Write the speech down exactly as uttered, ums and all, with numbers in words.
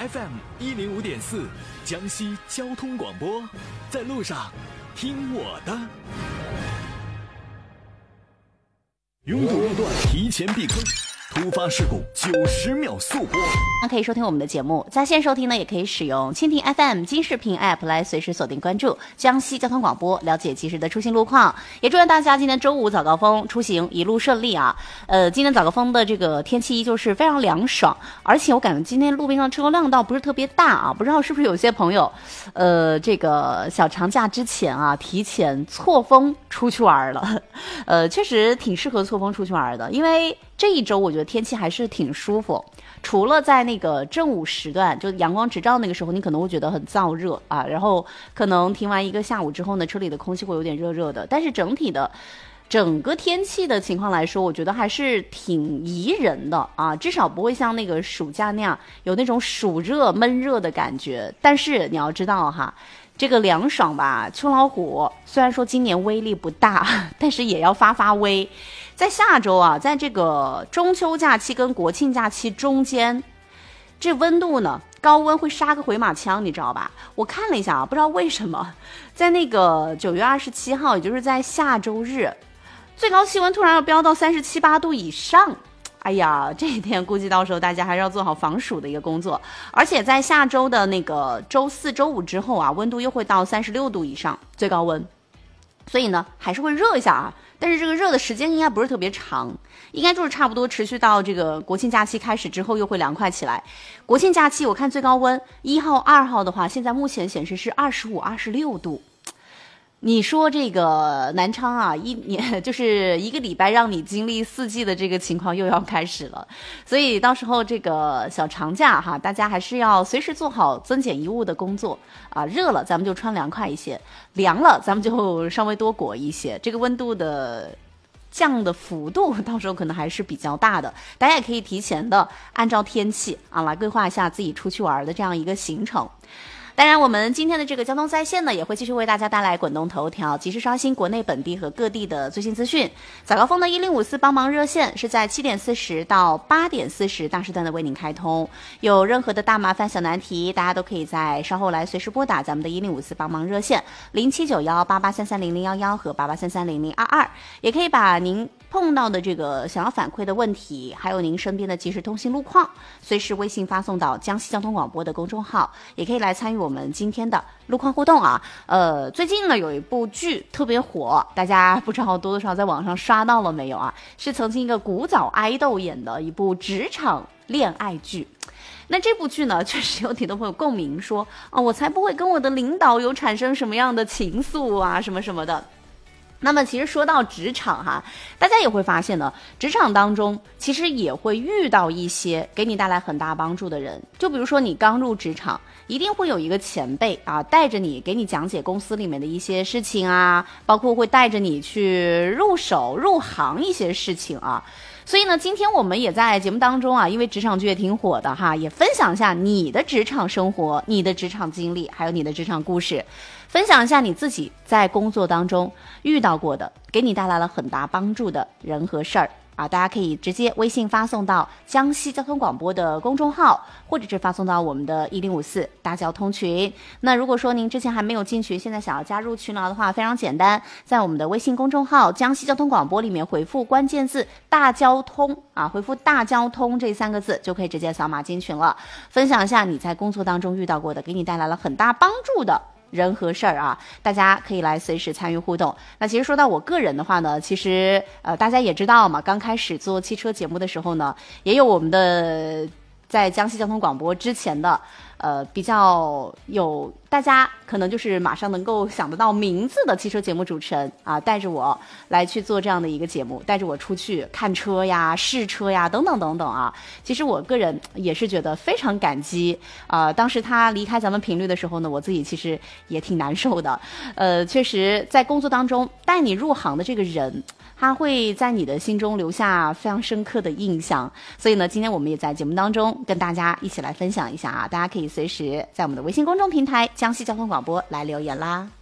F M 一零五点四，江西交通广播，在路上听我的。拥堵路段提前避坑，突发事故九十秒速播。 可以收听我们的节目，在线收听呢，也可以使用蜻蜓 F M 金视频 App 来随时锁定关注江西交通广播，了解及时的出行路况。也祝愿大家今天周五早高峰出行一路顺利啊！呃，今天早高峰的这个天气依旧是非常凉爽，而且我感觉今天路边上车辆倒不是特别大啊，不知道是不是有些朋友，呃，这个小长假之前啊，提前错峰出去玩了，呃，确实挺适合错峰出去玩的，因为这一周我觉得天气还是挺舒服。除了在那个正午时段，就阳光直照那个时候，你可能会觉得很燥热啊，然后可能停完一个下午之后呢，车里的空气会有点热热的，但是整体的整个天气的情况来说，我觉得还是挺宜人的啊，至少不会像那个暑假那样有那种暑热闷热的感觉。但是你要知道哈，这个凉爽吧，秋老虎虽然说今年威力不大，但是也要发发威。在下周啊，在这个中秋假期跟国庆假期中间，这温度呢，高温会杀个回马枪，你知道吧？我看了一下啊，不知道为什么，在那个九月二十七号，也就是在下周日，最高气温突然要飙到三十七八度以上。哎呀，这一天估计到时候大家还是要做好防暑的一个工作，而且在下周的那个周四周五之后啊，温度又会到三十六度以上最高温，所以呢还是会热一下啊，但是这个热的时间应该不是特别长，应该就是差不多持续到这个国庆假期开始之后又会凉快起来。国庆假期我看最高温一号二号的话，现在目前显示是二十五二十六度。你说这个南昌啊，一年就是一个礼拜让你经历四季的这个情况又要开始了，所以到时候这个小长假哈，大家还是要随时做好增减衣物的工作啊。热了咱们就穿凉快一些，凉了咱们就稍微多裹一些。这个温度的降的幅度到时候可能还是比较大的，大家也可以提前的按照天气啊来规划一下自己出去玩的这样一个行程。当然我们今天的这个交通在线呢，也会继续为大家带来滚动头条，及时刷新国内本地和各地的最新资讯。早高峰的一零五四帮忙热线是在七点四十到八点四十大时段的为您开通，有任何的大麻烦小难题，大家都可以在稍后来随时拨打咱们的一零五四帮忙热线零七九幺八八三三零零幺幺和八八三三零零二二，也可以把您碰到的这个想要反馈的问题，还有您身边的即时通信路况，随时微信发送到江西交通广播的公众号，也可以来参与我们今天的路况互动啊。呃，最近呢有一部剧特别火，大家不知道多多少在网上刷到了没有啊？是曾经一个古早爱豆演的一部职场恋爱剧。那这部剧呢，确实有挺多朋友共鸣说啊，我才不会跟我的领导有产生什么样的情愫啊，什么什么的。那么其实说到职场哈，大家也会发现呢，职场当中其实也会遇到一些给你带来很大帮助的人。就比如说你刚入职场，一定会有一个前辈啊，带着你给你讲解公司里面的一些事情啊，包括会带着你去入手入行一些事情啊。所以呢，今天我们也在节目当中啊，因为职场剧也挺火的哈，也分享一下你的职场生活、你的职场经历，还有你的职场故事，分享一下你自己在工作当中遇到过的，给你带来了很大帮助的人和事儿啊。大家可以直接微信发送到江西交通广播的公众号，或者是发送到我们的一零五四大交通群。那如果说您之前还没有进群，现在想要加入群聊的话，非常简单，在我们的微信公众号江西交通广播里面回复关键字大交通啊，回复大交通这三个字就可以直接扫码进群了。分享一下你在工作当中遇到过的，给你带来了很大帮助的人和事儿啊，大家可以来随时参与互动。那其实说到我个人的话呢，其实呃大家也知道嘛，刚开始做汽车节目的时候呢，也有我们的在江西交通广播之前的呃比较有大家可能就是马上能够想得到名字的汽车节目主持人啊，带着我来去做这样的一个节目，带着我出去看车呀、试车呀等等等等啊。其实我个人也是觉得非常感激啊、呃。当时他离开咱们频率的时候呢，我自己其实也挺难受的。呃，确实在工作当中带你入行的这个人，他会在你的心中留下非常深刻的印象。所以呢，今天我们也在节目当中跟大家一起来分享一下啊，大家可以随时在我们的微信公众平台江西交通广播来留言啦。